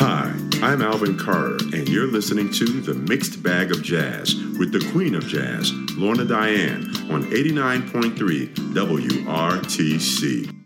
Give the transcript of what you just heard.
Hi, I'm Alvin Carter, and you're listening to The Mixed Bag of Jazz with the Queen of Jazz, Lorna Diane, on 89.3 WRTC.